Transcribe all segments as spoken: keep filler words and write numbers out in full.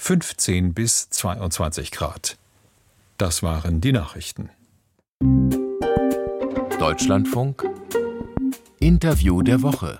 fünfzehn bis zweiundzwanzig Grad. Das waren die Nachrichten. Deutschlandfunk Interview der Woche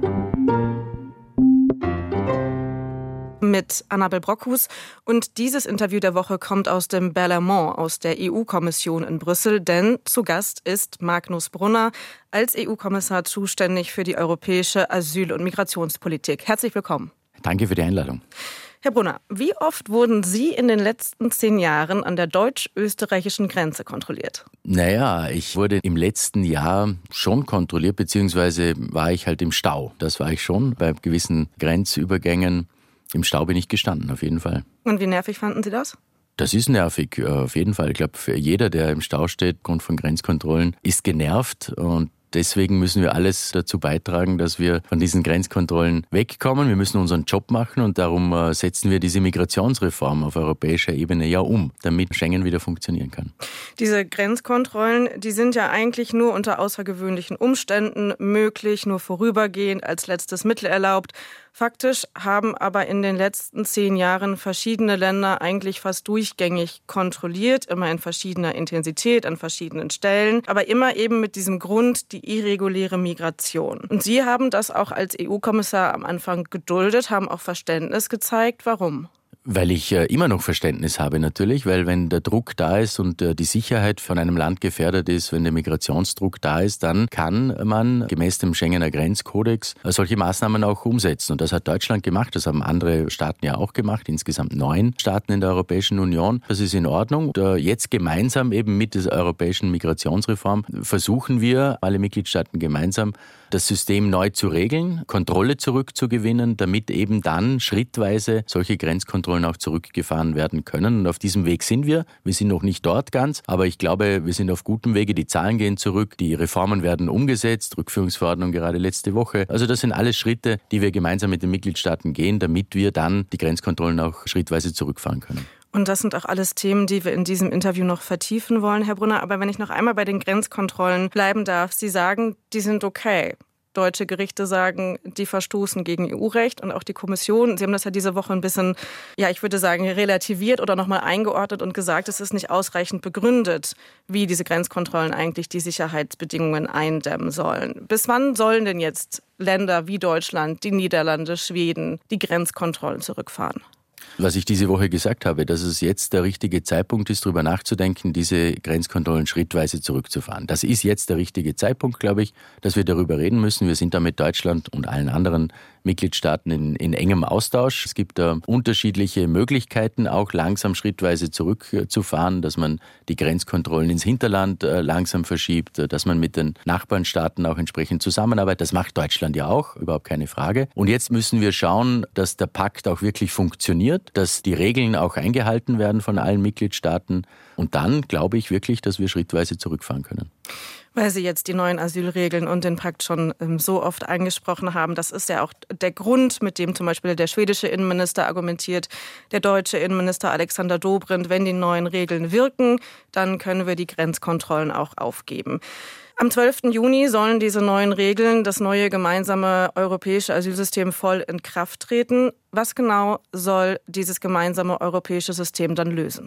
mit Annabel Brockhus. Und dieses Interview der Woche kommt aus dem Berlaymont, aus der E U-Kommission in Brüssel, denn zu Gast ist Magnus Brunner, als E U-Kommissar zuständig für die europäische Asyl- und Migrationspolitik. Herzlich willkommen. Danke für die Einladung. Herr Brunner, wie oft wurden Sie in den letzten zehn Jahren an der deutsch-österreichischen Grenze kontrolliert? Naja, ich wurde im letzten Jahr schon kontrolliert, beziehungsweise war ich halt im Stau. Das war ich schon bei gewissen Grenzübergängen. Im Stau bin ich gestanden, auf jeden Fall. Und wie nervig fanden Sie das? Das ist nervig, auf jeden Fall. Ich glaube, für jeder, der im Stau steht, aufgrund von Grenzkontrollen, ist genervt. Und deswegen müssen wir alles dazu beitragen, dass wir von diesen Grenzkontrollen wegkommen. Wir müssen unseren Job machen und darum setzen wir diese Migrationsreform auf europäischer Ebene ja um, damit Schengen wieder funktionieren kann. Diese Grenzkontrollen, die sind ja eigentlich nur unter außergewöhnlichen Umständen möglich, nur vorübergehend als letztes Mittel erlaubt. Faktisch haben aber in den letzten zehn Jahren verschiedene Länder eigentlich fast durchgängig kontrolliert, immer in verschiedener Intensität, an verschiedenen Stellen, aber immer eben mit diesem Grund, die irreguläre Migration. Und Sie haben das auch als E U-Kommissar am Anfang geduldet, haben auch Verständnis gezeigt. Warum? Weil ich äh, immer noch Verständnis habe natürlich, weil wenn der Druck da ist und äh, die Sicherheit von einem Land gefährdet ist, wenn der Migrationsdruck da ist, dann kann man gemäß dem Schengener Grenzkodex äh, solche Maßnahmen auch umsetzen. Und das hat Deutschland gemacht, das haben andere Staaten ja auch gemacht, insgesamt neun Staaten in der Europäischen Union. Das ist in Ordnung. Und, äh, jetzt gemeinsam eben mit der europäischen Migrationsreform versuchen wir, alle Mitgliedstaaten gemeinsam, das System neu zu regeln, Kontrolle zurückzugewinnen, damit eben dann schrittweise solche Grenzkontrollen auch zurückgefahren werden können. Und auf diesem Weg sind wir. Wir sind noch nicht dort ganz, aber ich glaube, wir sind auf gutem Wege. Die Zahlen gehen zurück, die Reformen werden umgesetzt, Rückführungsverordnung gerade letzte Woche. Also das sind alles Schritte, die wir gemeinsam mit den Mitgliedstaaten gehen, damit wir dann die Grenzkontrollen auch schrittweise zurückfahren können. Und das sind auch alles Themen, die wir in diesem Interview noch vertiefen wollen, Herr Brunner. Aber wenn ich noch einmal bei den Grenzkontrollen bleiben darf, Sie sagen, die sind okay. Deutsche Gerichte sagen, die verstoßen gegen E U-Recht und auch die Kommission. Sie haben das ja diese Woche ein bisschen, ja, ich würde sagen, relativiert oder nochmal eingeordnet und gesagt, es ist nicht ausreichend begründet, wie diese Grenzkontrollen eigentlich die Sicherheitsbedingungen eindämmen sollen. Bis wann sollen denn jetzt Länder wie Deutschland, die Niederlande, Schweden die Grenzkontrollen zurückfahren? Was ich diese Woche gesagt habe, dass es jetzt der richtige Zeitpunkt ist, darüber nachzudenken, diese Grenzkontrollen schrittweise zurückzufahren. Das ist jetzt der richtige Zeitpunkt, glaube ich, dass wir darüber reden müssen. Wir sind da mit Deutschland und allen anderen Mitgliedstaaten in, in engem Austausch. Es gibt da unterschiedliche Möglichkeiten, auch langsam schrittweise zurückzufahren, dass man die Grenzkontrollen ins Hinterland äh, langsam verschiebt, äh, dass man mit den Nachbarstaaten auch entsprechend zusammenarbeitet. Das macht Deutschland ja auch, überhaupt keine Frage. Und jetzt müssen wir schauen, dass der Pakt auch wirklich funktioniert, dass die Regeln auch eingehalten werden von allen Mitgliedstaaten. Und dann glaube ich wirklich, dass wir schrittweise zurückfahren können. Weil Sie jetzt die neuen Asylregeln und den Pakt schon ähm, so oft angesprochen haben, das ist ja auch der Grund, mit dem zum Beispiel der schwedische Innenminister argumentiert, der deutsche Innenminister Alexander Dobrindt, wenn die neuen Regeln wirken, dann können wir die Grenzkontrollen auch aufgeben. Am zwölften Juni sollen diese neuen Regeln, das neue gemeinsame europäische Asylsystem voll in Kraft treten. Was genau soll dieses gemeinsame europäische System dann lösen?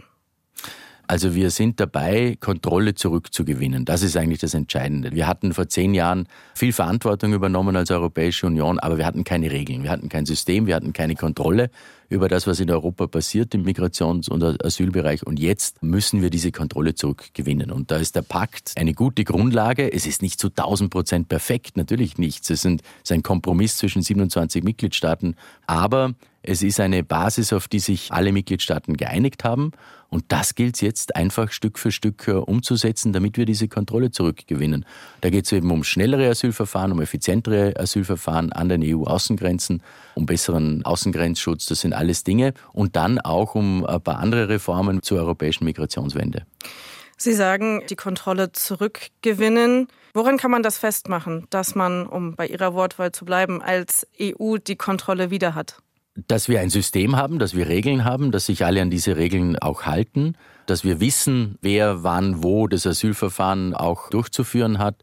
Also wir sind dabei, Kontrolle zurückzugewinnen. Das ist eigentlich das Entscheidende. Wir hatten vor zehn Jahren viel Verantwortung übernommen als Europäische Union, aber wir hatten keine Regeln, wir hatten kein System, wir hatten keine Kontrolle über das, was in Europa passiert im Migrations- und Asylbereich. Und jetzt müssen wir diese Kontrolle zurückgewinnen. Und da ist der Pakt eine gute Grundlage. Es ist nicht zu tausend Prozent perfekt, natürlich nicht. Es ist ein Kompromiss zwischen siebenundzwanzig Mitgliedstaaten, aber es ist eine Basis, auf die sich alle Mitgliedstaaten geeinigt haben. Und das gilt es jetzt einfach Stück für Stück umzusetzen, damit wir diese Kontrolle zurückgewinnen. Da geht es eben um schnellere Asylverfahren, um effizientere Asylverfahren an den E U-Außengrenzen, um besseren Außengrenzschutz. Das sind alles Dinge. Und dann auch um ein paar andere Reformen zur europäischen Migrationswende. Sie sagen, die Kontrolle zurückgewinnen. Woran kann man das festmachen, dass man, um bei Ihrer Wortwahl zu bleiben, als E U die Kontrolle wieder hat? Dass wir ein System haben, dass wir Regeln haben, dass sich alle an diese Regeln auch halten, dass wir wissen, wer wann wo das Asylverfahren auch durchzuführen hat,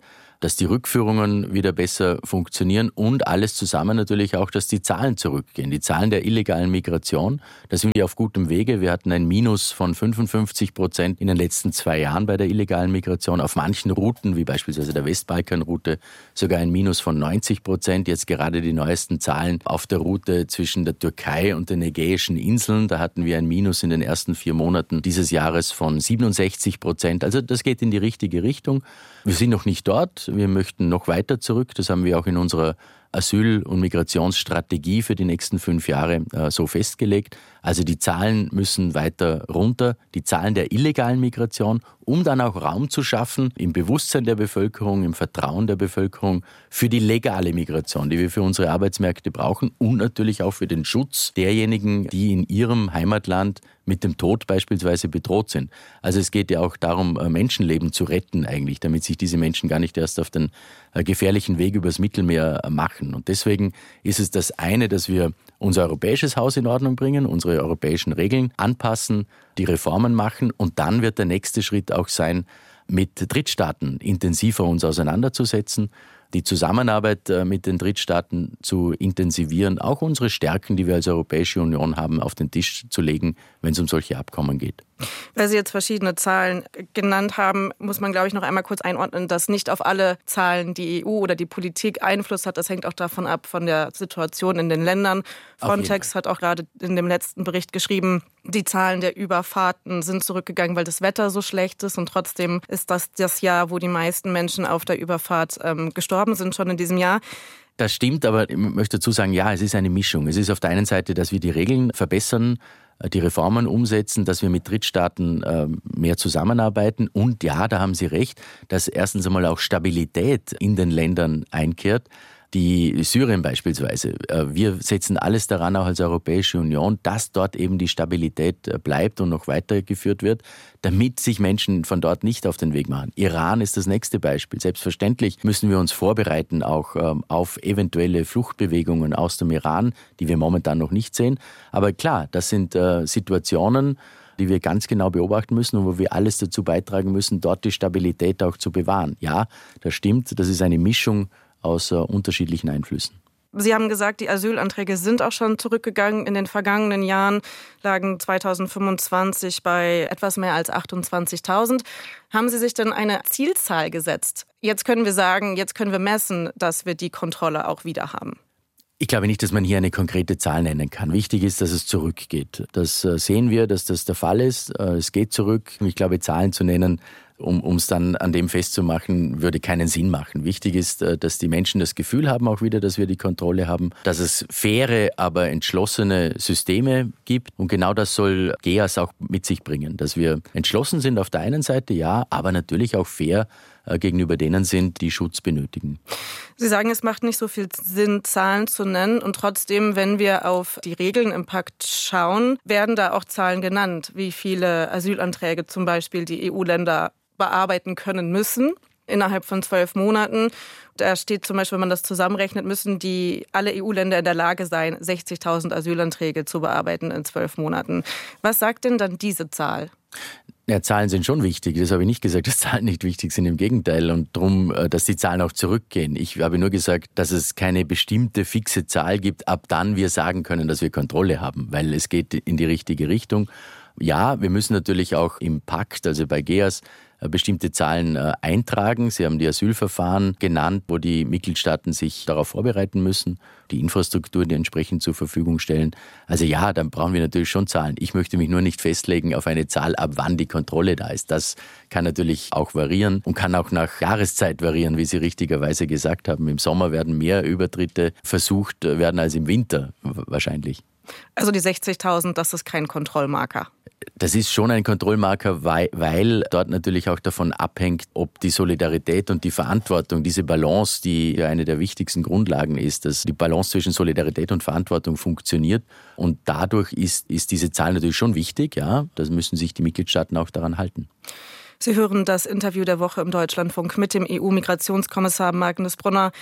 dass die Rückführungen wieder besser funktionieren und alles zusammen natürlich auch, dass die Zahlen zurückgehen. Die Zahlen der illegalen Migration, da sind wir auf gutem Wege. Wir hatten ein Minus von fünfundfünfzig Prozent in den letzten zwei Jahren bei der illegalen Migration. Auf manchen Routen, wie beispielsweise der Westbalkanroute, sogar ein Minus von neunzig Prozent. Jetzt gerade die neuesten Zahlen auf der Route zwischen der Türkei und den Ägäischen Inseln. Da hatten wir ein Minus in den ersten vier Monaten dieses Jahres von siebenundsechzig Prozent. Also das geht in die richtige Richtung. Wir sind noch nicht dort. Wir möchten noch weiter zurück. Das haben wir auch in unserer Asyl- und Migrationsstrategie für die nächsten fünf Jahre äh, so festgelegt. Also die Zahlen müssen weiter runter, die Zahlen der illegalen Migration, um dann auch Raum zu schaffen im Bewusstsein der Bevölkerung, im Vertrauen der Bevölkerung für die legale Migration, die wir für unsere Arbeitsmärkte brauchen und natürlich auch für den Schutz derjenigen, die in ihrem Heimatland mit dem Tod beispielsweise bedroht sind. Also es geht ja auch darum, Menschenleben zu retten eigentlich, damit sich diese Menschen gar nicht erst auf den gefährlichen Weg übers Mittelmeer machen. Und deswegen ist es das eine, dass wir unser europäisches Haus in Ordnung bringen, unsere europäischen Regeln anpassen, die Reformen machen und dann wird der nächste Schritt auch sein, mit Drittstaaten intensiver uns auseinanderzusetzen, die Zusammenarbeit mit den Drittstaaten zu intensivieren, auch unsere Stärken, die wir als Europäische Union haben, auf den Tisch zu legen, wenn es um solche Abkommen geht. Weil Sie jetzt verschiedene Zahlen genannt haben, muss man, glaube ich, noch einmal kurz einordnen, dass nicht auf alle Zahlen die E U oder die Politik Einfluss hat. Das hängt auch davon ab, von der Situation in den Ländern. Frontex hat auch gerade in dem letzten Bericht geschrieben, die Zahlen der Überfahrten sind zurückgegangen, weil das Wetter so schlecht ist. Und trotzdem ist das das Jahr, wo die meisten Menschen auf der Überfahrt ähm, gestorben sind, schon in diesem Jahr. Das stimmt, aber ich möchte dazu sagen, ja, es ist eine Mischung. Es ist auf der einen Seite, dass wir die Regeln verbessern, die Reformen umsetzen, dass wir mit Drittstaaten äh, mehr zusammenarbeiten. Und ja, da haben Sie recht, dass erstens einmal auch Stabilität in den Ländern einkehrt. Die Syrien beispielsweise. Wir setzen alles daran, auch als Europäische Union, dass dort eben die Stabilität bleibt und noch weitergeführt wird, damit sich Menschen von dort nicht auf den Weg machen. Iran ist das nächste Beispiel. Selbstverständlich müssen wir uns vorbereiten auch auf eventuelle Fluchtbewegungen aus dem Iran, die wir momentan noch nicht sehen. Aber klar, das sind Situationen, die wir ganz genau beobachten müssen und wo wir alles dazu beitragen müssen, dort die Stabilität auch zu bewahren. Ja, das stimmt, das ist eine Mischung aus uh, unterschiedlichen Einflüssen. Sie haben gesagt, die Asylanträge sind auch schon zurückgegangen. In den vergangenen Jahren lagen zweitausendfünfundzwanzig bei etwas mehr als achtundzwanzigtausend. Haben Sie sich denn eine Zielzahl gesetzt? Jetzt können wir sagen, jetzt können wir messen, dass wir die Kontrolle auch wieder haben. Ich glaube nicht, dass man hier eine konkrete Zahl nennen kann. Wichtig ist, dass es zurückgeht. Das uh, sehen wir, dass das der Fall ist. Uh, es geht zurück. Ich glaube, Zahlen zu nennen, um es dann an dem festzumachen, würde keinen Sinn machen. Wichtig ist, dass die Menschen das Gefühl haben auch wieder, dass wir die Kontrolle haben, dass es faire, aber entschlossene Systeme gibt. Und genau das soll G E A S auch mit sich bringen, dass wir entschlossen sind auf der einen Seite, ja, aber natürlich auch fair gegenüber denen sind, die Schutz benötigen. Sie sagen, es macht nicht so viel Sinn, Zahlen zu nennen. Und trotzdem, wenn wir auf die Regeln im Pakt schauen, werden da auch Zahlen genannt, wie viele Asylanträge zum Beispiel die E U-Länder bearbeiten können müssen innerhalb von zwölf Monaten. Da steht zum Beispiel, wenn man das zusammenrechnet, müssen die alle E U-Länder in der Lage sein, sechzigtausend Asylanträge zu bearbeiten in zwölf Monaten. Was sagt denn dann diese Zahl? Ja, Zahlen sind schon wichtig. Das habe ich nicht gesagt, dass Zahlen nicht wichtig sind. Im Gegenteil. Und darum, dass die Zahlen auch zurückgehen. Ich habe nur gesagt, dass es keine bestimmte fixe Zahl gibt, ab dann wir sagen können, dass wir Kontrolle haben. Weil es geht in die richtige Richtung. Ja, wir müssen natürlich auch im Pakt, also bei G E A S, bestimmte Zahlen eintragen. Sie haben die Asylverfahren genannt, wo die Mitgliedstaaten sich darauf vorbereiten müssen, die Infrastruktur die entsprechend zur Verfügung stellen. Also ja, dann brauchen wir natürlich schon Zahlen. Ich möchte mich nur nicht festlegen auf eine Zahl, ab wann die Kontrolle da ist. Das kann natürlich auch variieren und kann auch nach Jahreszeit variieren, wie Sie richtigerweise gesagt haben. Im Sommer werden mehr Übertritte versucht werden als im Winter wahrscheinlich. Also die sechzigtausend, das ist kein Kontrollmarker. Das ist schon ein Kontrollmarker, weil, weil dort natürlich auch davon abhängt, ob die Solidarität und die Verantwortung, diese Balance, die ja eine der wichtigsten Grundlagen ist, dass die Balance zwischen Solidarität und Verantwortung funktioniert. Und dadurch ist, ist diese Zahl natürlich schon wichtig. Ja, das müssen sich die Mitgliedstaaten auch daran halten. Sie hören das Interview der Woche im Deutschlandfunk mit dem E U-Migrationskommissar Magnus Brunner.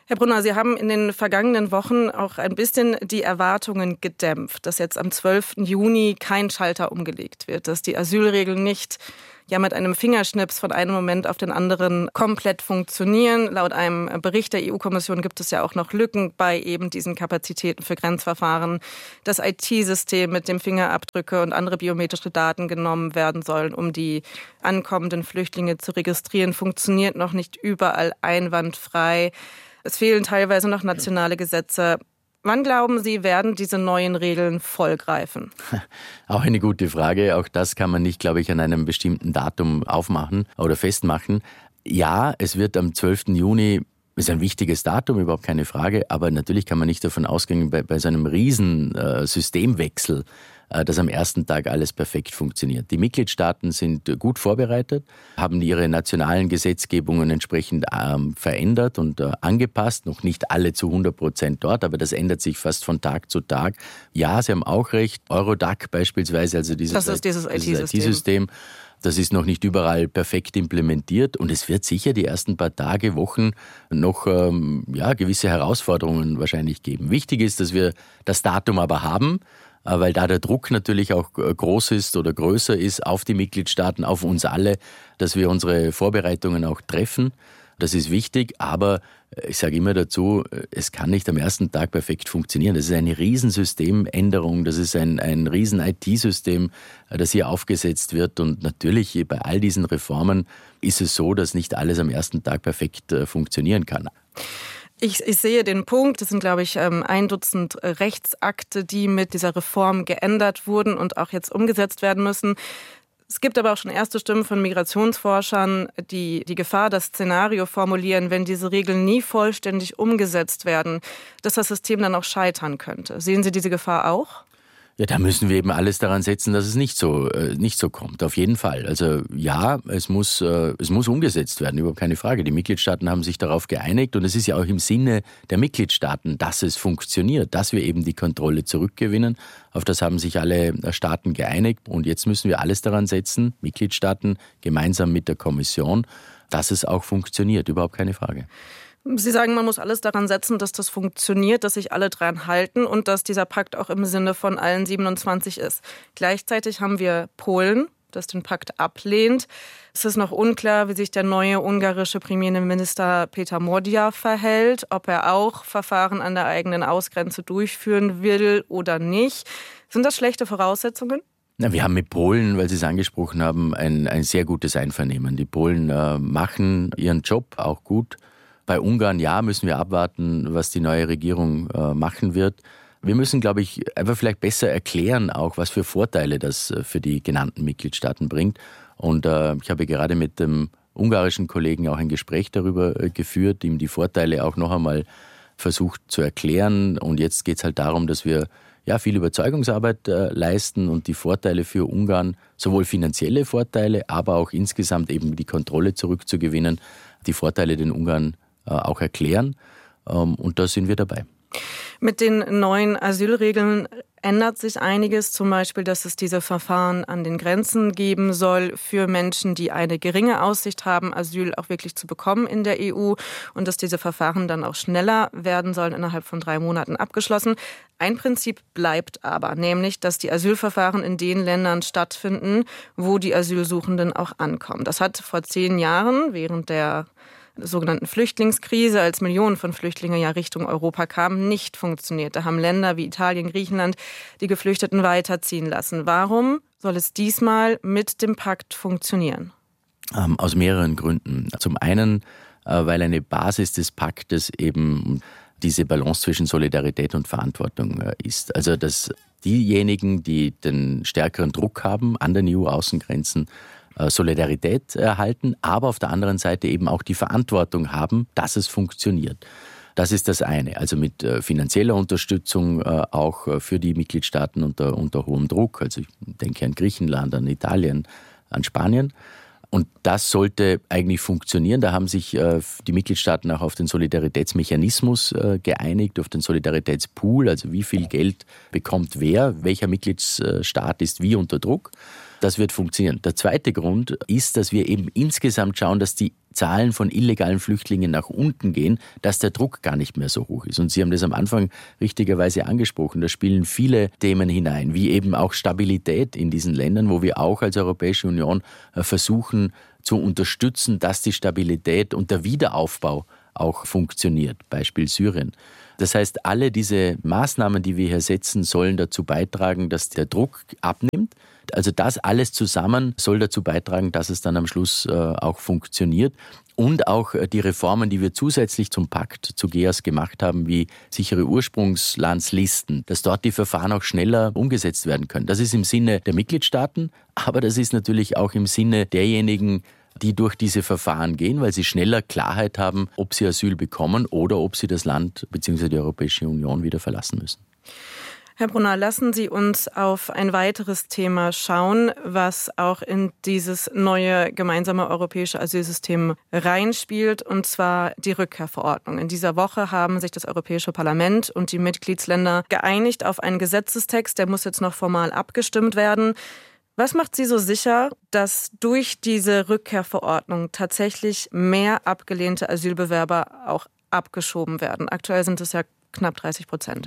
Herr Brunner, Sie haben in den vergangenen Wochen auch ein bisschen die Erwartungen gedämpft, dass jetzt am zwölften Juni kein Schalter umgelegt wird, dass die Asylregeln nicht ja mit einem Fingerschnips von einem Moment auf den anderen komplett funktionieren. Laut einem Bericht der E U-Kommission gibt es ja auch noch Lücken bei eben diesen Kapazitäten für Grenzverfahren. Das I T-System, mit dem Fingerabdrücke und andere biometrische Daten genommen werden sollen, um die ankommenden Flüchtlinge zu registrieren, funktioniert noch nicht überall einwandfrei. Es fehlen teilweise noch nationale Gesetze. Wann glauben Sie, werden diese neuen Regeln voll greifen? Auch eine gute Frage. Auch das kann man nicht, glaube ich, an einem bestimmten Datum aufmachen oder festmachen. Ja, es wird am zwölften Juni, ist ein wichtiges Datum, überhaupt keine Frage, aber natürlich kann man nicht davon ausgehen, bei, bei so einem riesen äh, Systemwechsel, äh, dass am ersten Tag alles perfekt funktioniert. Die Mitgliedstaaten sind gut vorbereitet, haben ihre nationalen Gesetzgebungen entsprechend ähm, verändert und äh, angepasst. Noch nicht alle zu hundert Prozent dort, aber das ändert sich fast von Tag zu Tag. Ja, Sie haben auch recht. Eurodac beispielsweise, also dieses, das ist dieses, dieses I T-System. I T-System, das ist noch nicht überall perfekt implementiert und es wird sicher die ersten paar Tage, Wochen noch ähm, ja, gewisse Herausforderungen wahrscheinlich geben. Wichtig ist, dass wir das Datum aber haben, äh, weil da der Druck natürlich auch groß ist oder größer ist auf die Mitgliedstaaten, auf uns alle, dass wir unsere Vorbereitungen auch treffen. Das ist wichtig, aber ich sage immer dazu, es kann nicht am ersten Tag perfekt funktionieren. Das ist eine Riesensystemänderung, das ist ein, ein Riesen-I T-System, das hier aufgesetzt wird. Und natürlich bei all diesen Reformen ist es so, dass nicht alles am ersten Tag perfekt funktionieren kann. Ich, ich sehe den Punkt. Es sind, glaube ich, ein Dutzend Rechtsakte, die mit dieser Reform geändert wurden und auch jetzt umgesetzt werden müssen. Es gibt aber auch schon erste Stimmen von Migrationsforschern, die die Gefahr, das Szenario formulieren, wenn diese Regeln nie vollständig umgesetzt werden, dass das System dann auch scheitern könnte. Sehen Sie diese Gefahr auch? Ja, da müssen wir eben alles daran setzen, dass es nicht so äh, nicht so kommt. Auf jeden Fall. Also ja, es muss äh, es muss umgesetzt werden, überhaupt keine Frage. Die Mitgliedstaaten haben sich darauf geeinigt und es ist ja auch im Sinne der Mitgliedstaaten, dass es funktioniert, dass wir eben die Kontrolle zurückgewinnen. Auf das haben sich alle Staaten geeinigt und jetzt müssen wir alles daran setzen, Mitgliedstaaten gemeinsam mit der Kommission, dass es auch funktioniert, überhaupt keine Frage. Sie sagen, man muss alles daran setzen, dass das funktioniert, dass sich alle dran halten und dass dieser Pakt auch im Sinne von allen siebenundzwanzig ist. Gleichzeitig haben wir Polen, das den Pakt ablehnt. Es ist noch unklar, wie sich der neue ungarische Premierminister Peter Modia verhält, ob er auch Verfahren an der eigenen Ausgrenze durchführen will oder nicht. Sind das schlechte Voraussetzungen? Na, wir haben mit Polen, weil Sie es angesprochen haben, ein, ein sehr gutes Einvernehmen. Die Polen äh, machen ihren Job auch gut. Bei Ungarn, ja, müssen wir abwarten, was die neue Regierung äh, machen wird. Wir müssen, glaube ich, einfach vielleicht besser erklären, auch was für Vorteile das äh, für die genannten Mitgliedstaaten bringt. Und äh, ich habe gerade mit dem ungarischen Kollegen auch ein Gespräch darüber äh, geführt, ihm die Vorteile auch noch einmal versucht zu erklären. Und jetzt geht es halt darum, dass wir ja viel Überzeugungsarbeit äh, leisten und die Vorteile für Ungarn, sowohl finanzielle Vorteile, aber auch insgesamt eben die Kontrolle zurückzugewinnen, die Vorteile den Ungarn auch erklären. Und da sind wir dabei. Mit den neuen Asylregeln ändert sich einiges, zum Beispiel, dass es diese Verfahren an den Grenzen geben soll für Menschen, die eine geringe Aussicht haben, Asyl auch wirklich zu bekommen in der E U und dass diese Verfahren dann auch schneller werden sollen, innerhalb von drei Monaten abgeschlossen. Ein Prinzip bleibt aber, nämlich, dass die Asylverfahren in den Ländern stattfinden, wo die Asylsuchenden auch ankommen. Das hat vor zehn Jahren während der sogenannten Flüchtlingskrise, als Millionen von Flüchtlingen ja Richtung Europa kamen, nicht funktioniert. Da haben Länder wie Italien, Griechenland die Geflüchteten weiterziehen lassen. Warum soll es diesmal mit dem Pakt funktionieren? Ähm, aus mehreren Gründen. Zum einen, äh, weil eine Basis des Paktes eben diese Balance zwischen Solidarität und Verantwortung äh, ist. Also dass diejenigen, die den stärkeren Druck haben an den E U-Außengrenzen, Solidarität erhalten, aber auf der anderen Seite eben auch die Verantwortung haben, dass es funktioniert. Das ist das eine. Also mit finanzieller Unterstützung auch für die Mitgliedstaaten unter, unter hohem Druck. Also ich denke an Griechenland, an Italien, an Spanien. Und das sollte eigentlich funktionieren. Da haben sich die Mitgliedstaaten auch auf den Solidaritätsmechanismus geeinigt, auf den Solidaritätspool, also wie viel Geld bekommt wer, welcher Mitgliedsstaat ist wie unter Druck. Das wird funktionieren. Der zweite Grund ist, dass wir eben insgesamt schauen, dass die Zahlen von illegalen Flüchtlingen nach unten gehen, dass der Druck gar nicht mehr so hoch ist. Und Sie haben das am Anfang richtigerweise angesprochen. Da spielen viele Themen hinein, wie eben auch Stabilität in diesen Ländern, wo wir auch als Europäische Union versuchen zu unterstützen, dass die Stabilität und der Wiederaufbau auch funktioniert. Beispiel Syrien. Das heißt, alle diese Maßnahmen, die wir hier setzen, sollen dazu beitragen, dass der Druck abnimmt. Also das alles zusammen soll dazu beitragen, dass es dann am Schluss äh, auch funktioniert. Und auch äh, die Reformen, die wir zusätzlich zum Pakt zu G E A S gemacht haben, wie sichere Ursprungslandslisten, dass dort die Verfahren auch schneller umgesetzt werden können. Das ist im Sinne der Mitgliedstaaten, aber das ist natürlich auch im Sinne derjenigen, die durch diese Verfahren gehen, weil sie schneller Klarheit haben, ob sie Asyl bekommen oder ob sie das Land bzw. die Europäische Union wieder verlassen müssen. Herr Brunner, lassen Sie uns auf ein weiteres Thema schauen, was auch in dieses neue gemeinsame europäische Asylsystem reinspielt, und zwar die Rückkehrverordnung. In dieser Woche haben sich das Europäische Parlament und die Mitgliedsländer geeinigt auf einen Gesetzestext, der muss jetzt noch formal abgestimmt werden. Was macht Sie so sicher, dass durch diese Rückkehrverordnung tatsächlich mehr abgelehnte Asylbewerber auch abgeschoben werden? Aktuell sind es ja knapp dreißig Prozent.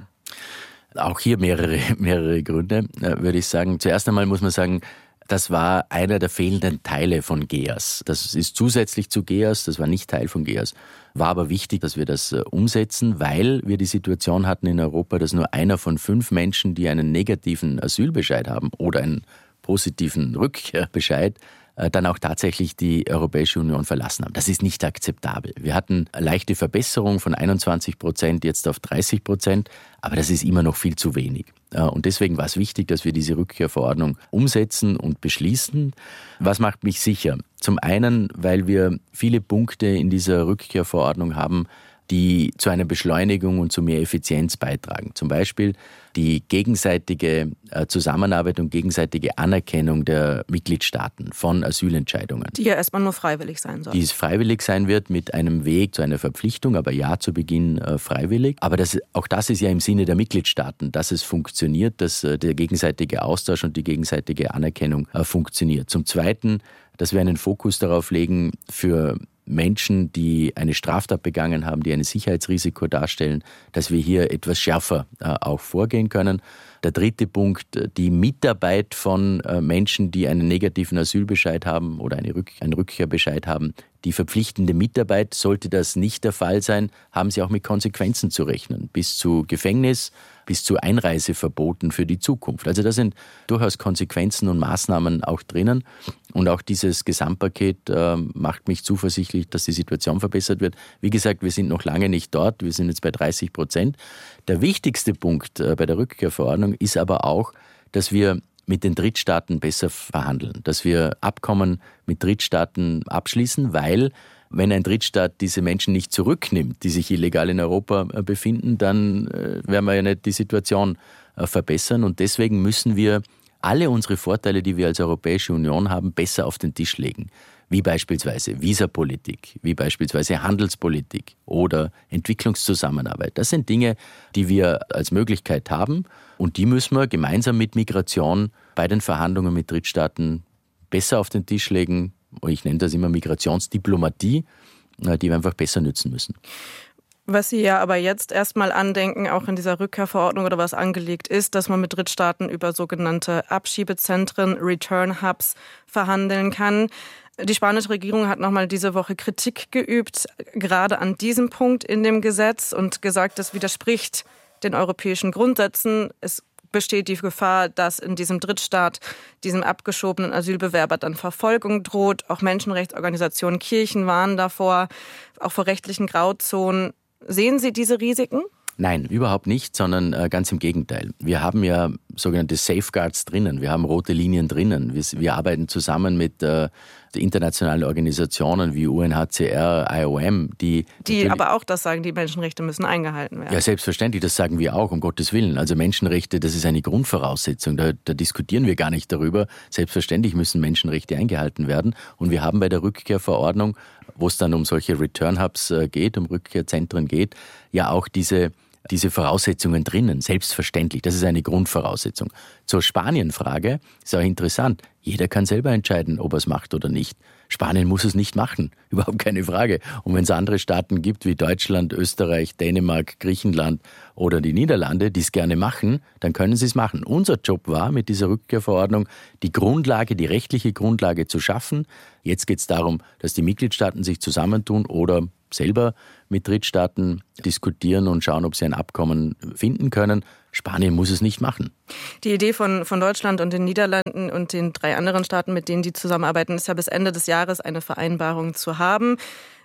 Auch hier mehrere, mehrere Gründe, würde ich sagen. Zuerst einmal muss man sagen, das war einer der fehlenden Teile von G E A S. Das ist zusätzlich zu G E A S, das war nicht Teil von G E A S. War aber wichtig, dass wir das umsetzen, weil wir die Situation hatten in Europa, dass nur einer von fünf Menschen, die einen negativen Asylbescheid haben oder einen positiven Rückkehrbescheid, dann auch tatsächlich die Europäische Union verlassen haben. Das ist nicht akzeptabel. Wir hatten eine leichte Verbesserung von einundzwanzig Prozent jetzt auf dreißig Prozent, aber das ist immer noch viel zu wenig. Und deswegen war es wichtig, dass wir diese Rückkehrverordnung umsetzen und beschließen. Was macht mich sicher? Zum einen, weil wir viele Punkte in dieser Rückkehrverordnung haben, die zu einer Beschleunigung und zu mehr Effizienz beitragen. Zum Beispiel die gegenseitige Zusammenarbeit und gegenseitige Anerkennung der Mitgliedstaaten von Asylentscheidungen. Die ja erstmal nur freiwillig sein soll. Die es freiwillig sein wird mit einem Weg zu einer Verpflichtung, aber ja zu Beginn äh, freiwillig. Aber das, auch das ist ja im Sinne der Mitgliedstaaten, dass es funktioniert, dass äh, der gegenseitige Austausch und die gegenseitige Anerkennung äh, funktioniert. Zum Zweiten, dass wir einen Fokus darauf legen, für Menschen, die eine Straftat begangen haben, die ein Sicherheitsrisiko darstellen, dass wir hier etwas schärfer äh, auch vorgehen können. Der dritte Punkt, die Mitarbeit von äh, Menschen, die einen negativen Asylbescheid haben oder eine Rück- einen Rückkehrbescheid haben. Die verpflichtende Mitarbeit, sollte das nicht der Fall sein, haben sie auch mit Konsequenzen zu rechnen, bis zu Gefängnis, bis zu Einreiseverboten für die Zukunft. Also da sind durchaus Konsequenzen und Maßnahmen auch drinnen. Und auch dieses Gesamtpaket äh, macht mich zuversichtlich, dass die Situation verbessert wird. Wie gesagt, wir sind noch lange nicht dort, wir sind jetzt bei dreißig Prozent. Der wichtigste Punkt äh, bei der Rückkehrverordnung ist aber auch, dass wir mit den Drittstaaten besser verhandeln, dass wir Abkommen mit Drittstaaten abschließen, weil wenn ein Drittstaat diese Menschen nicht zurücknimmt, die sich illegal in Europa befinden, dann werden wir ja nicht die Situation verbessern. Und deswegen müssen wir alle unsere Vorteile, die wir als Europäische Union haben, besser auf den Tisch legen. Wie beispielsweise Visapolitik, wie beispielsweise Handelspolitik oder Entwicklungszusammenarbeit. Das sind Dinge, die wir als Möglichkeit haben und die müssen wir gemeinsam mit Migration bei den Verhandlungen mit Drittstaaten besser auf den Tisch legen. Ich nenne das immer Migrationsdiplomatie, die wir einfach besser nützen müssen. Was Sie ja aber jetzt erstmal andenken, auch in dieser Rückkehrverordnung oder was angelegt ist, dass man mit Drittstaaten über sogenannte Abschiebezentren, Return Hubs, verhandeln kann. Die spanische Regierung hat nochmal diese Woche Kritik geübt, gerade an diesem Punkt in dem Gesetz und gesagt, das widerspricht den europäischen Grundsätzen. Es besteht die Gefahr, dass in diesem Drittstaat diesem abgeschobenen Asylbewerber dann Verfolgung droht. Auch Menschenrechtsorganisationen, Kirchen warnen davor, auch vor rechtlichen Grauzonen. Sehen Sie diese Risiken? Nein, überhaupt nicht, sondern äh, ganz im Gegenteil. Wir haben ja sogenannte Safeguards drinnen, wir haben rote Linien drinnen. Wir, wir arbeiten zusammen mit äh, internationalen Organisationen wie U N H C R, I O M, die... Die aber auch das sagen, die Menschenrechte müssen eingehalten werden. Ja, selbstverständlich, das sagen wir auch, um Gottes Willen. Also Menschenrechte, das ist eine Grundvoraussetzung, da, da diskutieren wir gar nicht darüber. Selbstverständlich müssen Menschenrechte eingehalten werden. Und wir haben bei der Rückkehrverordnung, wo es dann um solche Return Hubs äh, geht, um Rückkehrzentren geht, ja auch diese... diese Voraussetzungen drinnen, selbstverständlich. Das ist eine Grundvoraussetzung. Zur Spanien-Frage ist auch interessant. Jeder kann selber entscheiden, ob er es macht oder nicht. Spanien muss es nicht machen, überhaupt keine Frage. Und wenn es andere Staaten gibt wie Deutschland, Österreich, Dänemark, Griechenland oder die Niederlande, die es gerne machen, dann können sie es machen. Unser Job war, mit dieser Rückkehrverordnung die Grundlage, die rechtliche Grundlage zu schaffen. Jetzt geht es darum, dass die Mitgliedstaaten sich zusammentun oder selber mit Drittstaaten diskutieren und schauen, ob sie ein Abkommen finden können. Spanien muss es nicht machen. Die Idee von, von Deutschland und den Niederlanden und den drei anderen Staaten, mit denen die zusammenarbeiten, ist ja bis Ende des Jahres eine Vereinbarung zu haben,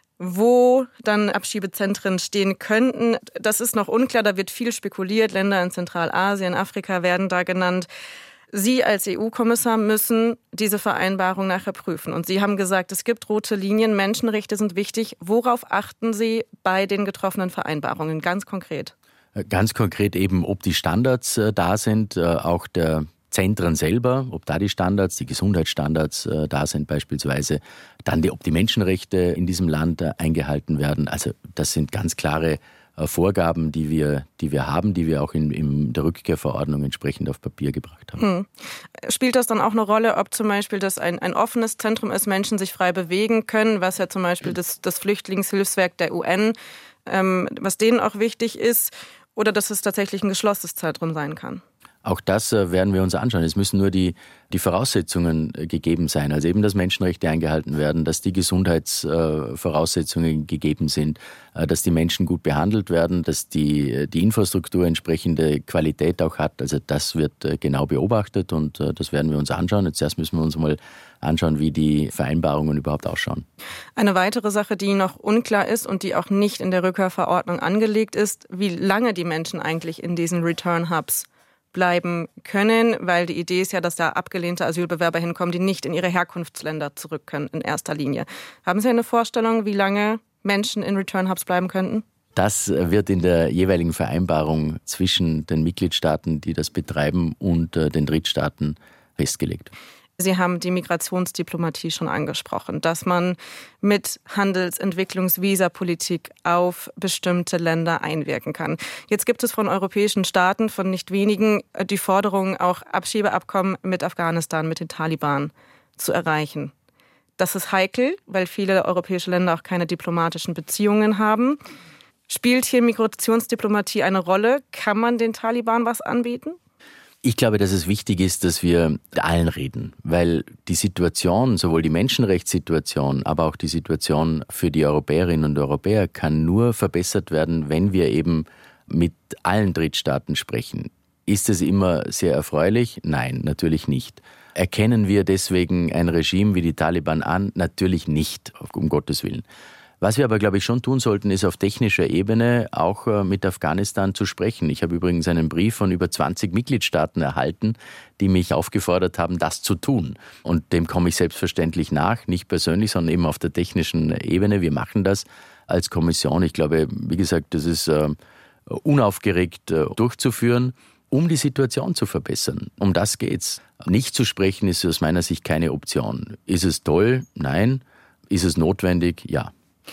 wo dann Abschiebezentren stehen könnten. Das ist noch unklar, da wird viel spekuliert. Länder in Zentralasien, Afrika werden da genannt. Sie als E U-Kommissar müssen diese Vereinbarung nachher prüfen. Und Sie haben gesagt, es gibt rote Linien, Menschenrechte sind wichtig. Worauf achten Sie bei den getroffenen Vereinbarungen, ganz konkret? Ganz konkret eben, ob die Standards äh, da sind, äh, auch der Zentren selber, ob da die Standards, die Gesundheitsstandards äh, da sind beispielsweise, dann die, ob die Menschenrechte in diesem Land äh, eingehalten werden. Also das sind ganz klare äh, Vorgaben, die wir, die wir haben, die wir auch in, in der Rückkehrverordnung entsprechend auf Papier gebracht haben. Hm. Spielt das dann auch eine Rolle, ob zum Beispiel das ein, ein offenes Zentrum ist, Menschen sich frei bewegen können, was ja zum Beispiel das, das Flüchtlingshilfswerk der U N, ähm, was denen auch wichtig ist, oder dass es tatsächlich ein geschlossenes Zentrum sein kann? Auch das äh, werden wir uns anschauen. Es müssen nur die, die Voraussetzungen äh, gegeben sein. Also eben, dass Menschenrechte eingehalten werden, dass die Gesundheitsvoraussetzungen äh, gegeben sind, äh, dass die Menschen gut behandelt werden, dass die, die Infrastruktur entsprechende Qualität auch hat. Also das wird äh, genau beobachtet und äh, das werden wir uns anschauen. Jetzt erst müssen wir uns mal anschauen, wie die Vereinbarungen überhaupt ausschauen. Eine weitere Sache, die noch unklar ist und die auch nicht in der Rückkehrverordnung angelegt ist, wie lange die Menschen eigentlich in diesen Return-Hubs bleiben können, weil die Idee ist ja, dass da abgelehnte Asylbewerber hinkommen, die nicht in ihre Herkunftsländer zurück können in erster Linie. Haben Sie eine Vorstellung, wie lange Menschen in Return-Hubs bleiben könnten? Das wird in der jeweiligen Vereinbarung zwischen den Mitgliedstaaten, die das betreiben, und den Drittstaaten festgelegt. Sie haben die Migrationsdiplomatie schon angesprochen, dass man mit Handels-, Entwicklungs-, Visapolitik auf bestimmte Länder einwirken kann. Jetzt gibt es von europäischen Staaten, von nicht wenigen, die Forderung, auch Abschiebeabkommen mit Afghanistan, mit den Taliban zu erreichen. Das ist heikel, weil viele europäische Länder auch keine diplomatischen Beziehungen haben. Spielt hier Migrationsdiplomatie eine Rolle? Kann man den Taliban was anbieten? Ich glaube, dass es wichtig ist, dass wir mit allen reden, weil die Situation, sowohl die Menschenrechtssituation, aber auch die Situation für die Europäerinnen und Europäer kann nur verbessert werden, wenn wir eben mit allen Drittstaaten sprechen. Ist es immer sehr erfreulich? Nein, natürlich nicht. Erkennen wir deswegen ein Regime wie die Taliban an? Natürlich nicht, um Gottes Willen. Was wir aber, glaube ich, schon tun sollten, ist auf technischer Ebene auch mit Afghanistan zu sprechen. Ich habe übrigens einen Brief von über zwanzig Mitgliedstaaten erhalten, die mich aufgefordert haben, das zu tun. Und dem komme ich selbstverständlich nach, nicht persönlich, sondern eben auf der technischen Ebene. Wir machen das als Kommission. Ich glaube, wie gesagt, das ist äh, unaufgeregt äh, durchzuführen, um die Situation zu verbessern. Um das geht's. Nicht zu sprechen ist aus meiner Sicht keine Option. Ist es toll? Nein. Ist es notwendig? Ja.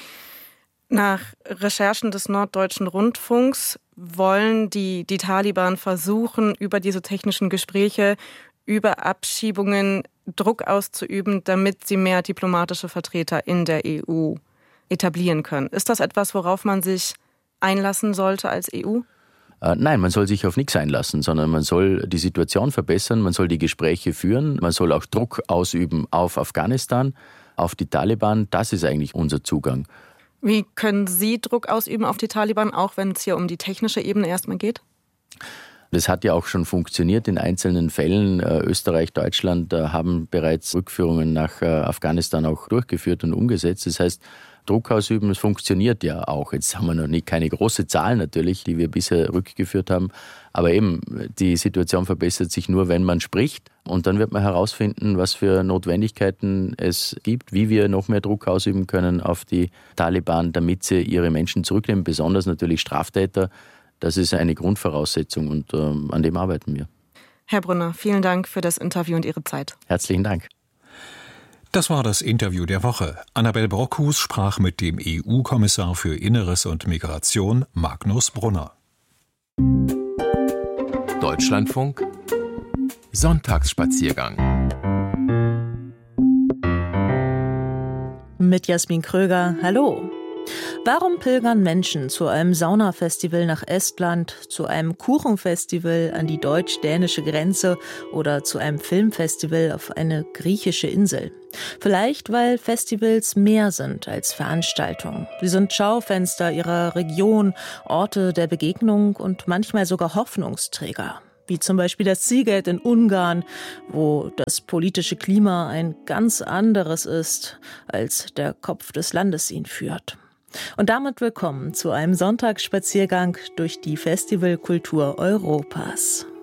Nach Recherchen des Norddeutschen Rundfunks wollen die, die Taliban versuchen, über diese technischen Gespräche, über Abschiebungen Druck auszuüben, damit sie mehr diplomatische Vertreter in der E U etablieren können. Ist das etwas, worauf man sich einlassen sollte als E U? Äh, nein, man soll sich auf nichts einlassen, sondern man soll die Situation verbessern, man soll die Gespräche führen, man soll auch Druck ausüben auf Afghanistan, auf die Taliban. Das ist eigentlich unser Zugang. Wie können Sie Druck ausüben auf die Taliban, auch wenn es hier um die technische Ebene erstmal geht? Das hat ja auch schon funktioniert in einzelnen Fällen. Österreich, Deutschland haben bereits Rückführungen nach Afghanistan auch durchgeführt und umgesetzt. Das heißt, Druck ausüben, es funktioniert ja auch. Jetzt haben wir noch nicht keine große Zahl natürlich, die wir bisher rückgeführt haben. Aber eben, die Situation verbessert sich nur, wenn man spricht. Und dann wird man herausfinden, was für Notwendigkeiten es gibt, wie wir noch mehr Druck ausüben können auf die Taliban, damit sie ihre Menschen zurücknehmen, besonders natürlich Straftäter. Das ist eine Grundvoraussetzung und äh, an dem arbeiten wir. Herr Brunner, vielen Dank für das Interview und Ihre Zeit. Herzlichen Dank. Das war das Interview der Woche. Annabel Brockhus sprach mit dem E U-Kommissar für Inneres und Migration, Magnus Brunner. Deutschlandfunk Sonntagsspaziergang. Mit Jasmin Kröger, hallo. Warum pilgern Menschen zu einem Saunafestival nach Estland, zu einem Kuchenfestival an die deutsch-dänische Grenze oder zu einem Filmfestival auf eine griechische Insel? Vielleicht, weil Festivals mehr sind als Veranstaltungen. Sie sind Schaufenster ihrer Region, Orte der Begegnung und manchmal sogar Hoffnungsträger. Wie zum Beispiel das Seagate in Ungarn, wo das politische Klima ein ganz anderes ist, als der Kopf des Landes ihn führt. Und damit willkommen zu einem Sonntagsspaziergang durch die Festivalkultur Europas.